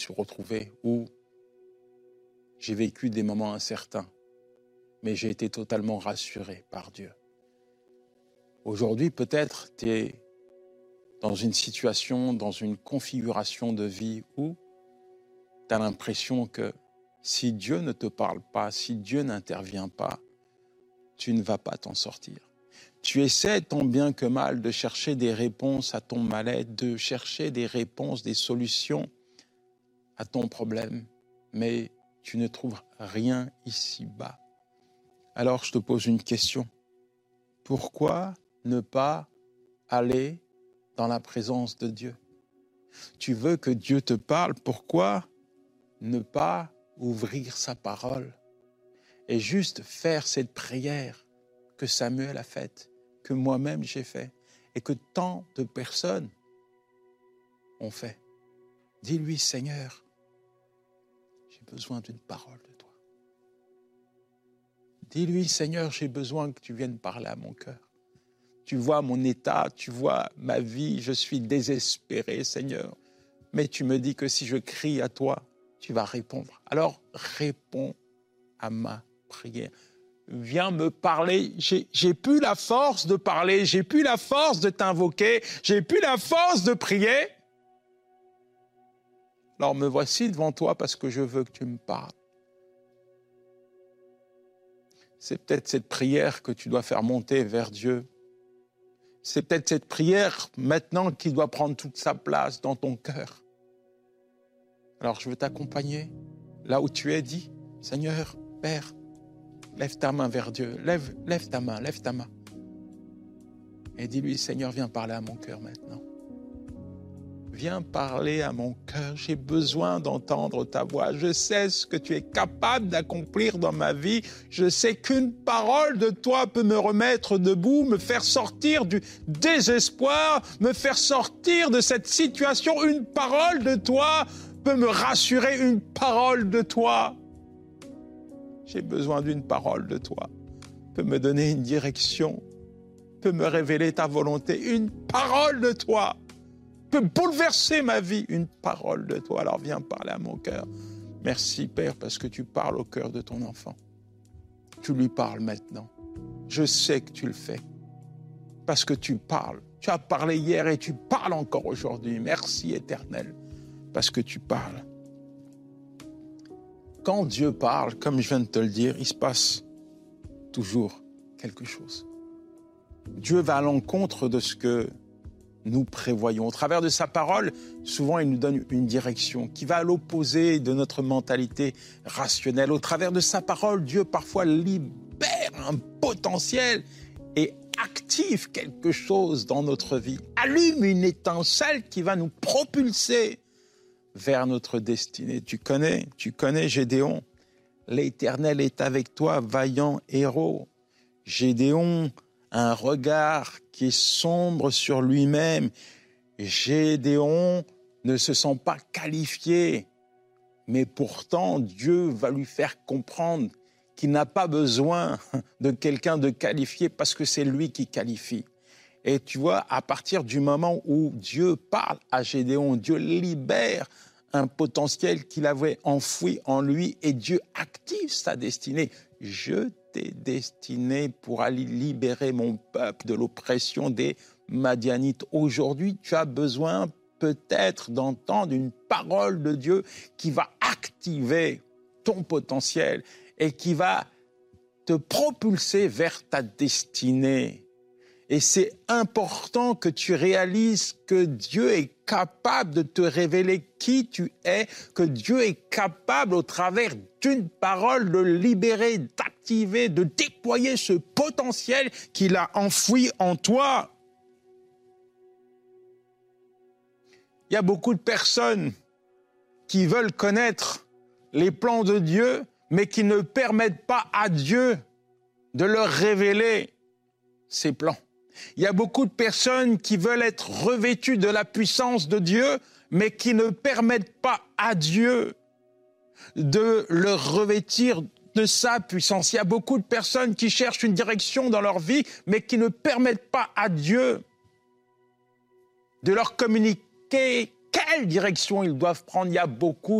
suis retrouvé où j'ai vécu des moments incertains, mais j'ai été totalement rassuré par Dieu. Aujourd'hui, peut-être, tu es dans une situation, dans une configuration de vie où tu as l'impression que si Dieu ne te parle pas, si Dieu n'intervient pas, tu ne vas pas t'en sortir. Tu essaies tant bien que mal de chercher des réponses à ton mal-être, de chercher des réponses, des solutions à ton problème, mais tu ne trouves rien ici-bas. Alors je te pose une question. Pourquoi ne pas aller dans la présence de Dieu? Tu veux que Dieu te parle, pourquoi ne pas ouvrir sa parole et juste faire cette prière que Samuel a faite, que moi-même j'ai fait et que tant de personnes ont fait? Dis-lui, Seigneur, j'ai besoin d'une parole de toi. Dis-lui, Seigneur, j'ai besoin que tu viennes parler à mon cœur. Tu vois mon état, tu vois ma vie, je suis désespéré, Seigneur. Mais tu me dis que si je crie à toi, tu vas répondre. Alors, réponds à ma prière. Viens me parler. J'ai plus la force de parler, j'ai plus la force de t'invoquer, j'ai plus la force de prier. Alors me voici devant toi parce que je veux que tu me parles. C'est peut-être cette prière que tu dois faire monter vers Dieu. C'est peut-être cette prière maintenant qui doit prendre toute sa place dans ton cœur. Alors je veux t'accompagner là où tu es, dis, Seigneur, Père, lève ta main vers Dieu, lève ta main. Et dis-lui, Seigneur, viens parler à mon cœur maintenant. Viens parler à mon cœur, j'ai besoin d'entendre ta voix. Je sais ce que tu es capable d'accomplir dans ma vie. Je sais qu'une parole de toi peut me remettre debout, me faire sortir du désespoir, me faire sortir de cette situation. Une parole de toi peut me rassurer, une parole de toi. J'ai besoin d'une parole de toi. Peut me donner une direction, peut me révéler ta volonté. Une parole de toi peut bouleverser ma vie, une parole de toi. Alors viens parler à mon cœur. Merci Père parce que tu parles au cœur de ton enfant. Tu lui parles maintenant. Je sais que tu le fais parce que tu parles. Tu as parlé hier et tu parles encore aujourd'hui. Merci Éternel parce que tu parles. Quand Dieu parle, comme je viens de te le dire, il se passe toujours quelque chose. Dieu va à l'encontre de ce que nous prévoyons. Au travers de sa parole, souvent il nous donne une direction qui va à l'opposé de notre mentalité rationnelle. Au travers de sa parole, Dieu parfois libère un potentiel et active quelque chose dans notre vie. Allume une étincelle qui va nous propulser vers notre destinée. Tu connais Gédéon. L'Éternel est avec toi, vaillant héros. Gédéon, un regard qui est sombre sur lui-même. Gédéon ne se sent pas qualifié, mais pourtant Dieu va lui faire comprendre qu'il n'a pas besoin de quelqu'un de qualifié parce que c'est lui qui qualifie. Et tu vois, à partir du moment où Dieu parle à Gédéon, Dieu libère un potentiel qu'il avait enfoui en lui et Dieu active sa destinée. Je t'ai destiné pour aller libérer mon peuple de l'oppression des Madianites. Aujourd'hui, tu as besoin peut-être d'entendre une parole de Dieu qui va activer ton potentiel et qui va te propulser vers ta destinée. Et c'est important que tu réalises que Dieu est capable de te révéler qui tu es, que Dieu est capable, au travers d'une parole, de libérer, d'activer, de déployer ce potentiel qu'il a enfoui en toi. Il y a beaucoup de personnes qui veulent connaître les plans de Dieu, mais qui ne permettent pas à Dieu de leur révéler ses plans. Il y a beaucoup de personnes qui veulent être revêtues de la puissance de Dieu, mais qui ne permettent pas à Dieu de leur revêtir de sa puissance. Il y a beaucoup de personnes qui cherchent une direction dans leur vie, mais qui ne permettent pas à Dieu de leur communiquer quelle direction ils doivent prendre. Il y a beaucoup